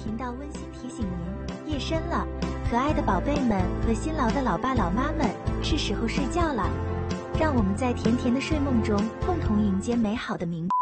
频道温馨提醒您，夜深了，可爱的宝贝们和辛劳的老爸老妈们，是时候睡觉了。让我们在甜甜的睡梦中，共同迎接美好的明天。